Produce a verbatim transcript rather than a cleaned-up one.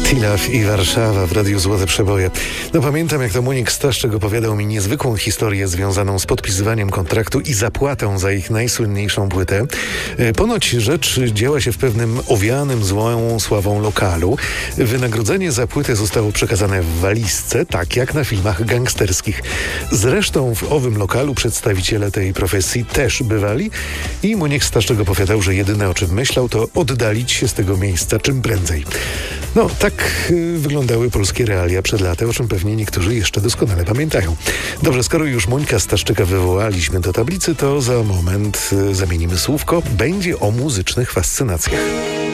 Tilaw i Warszawa w Radiu Złote Przeboje. No pamiętam, jak to Monik Staszczyk opowiadał mi niezwykłą historię związaną z podpisywaniem kontraktu i zapłatą za ich najsłynniejszą płytę. Ponoć rzecz działa się w pewnym owianym złą sławą lokalu. Wynagrodzenie za płytę zostało przekazane w walizce, tak jak na filmach gangsterskich. Zresztą w owym lokalu przedstawiciele tej profesji też bywali i Monik Staszczyk opowiadał, że jedyne o czym myślał, to oddalić się z tego miejsca czym prędzej. No, tak y, wyglądały polskie realia przed laty, o czym pewnie niektórzy jeszcze doskonale pamiętają. Dobrze, skoro już Mońka Staszczyka wywołaliśmy do tablicy, to za moment y, zamienimy słówko. Będzie o muzycznych fascynacjach.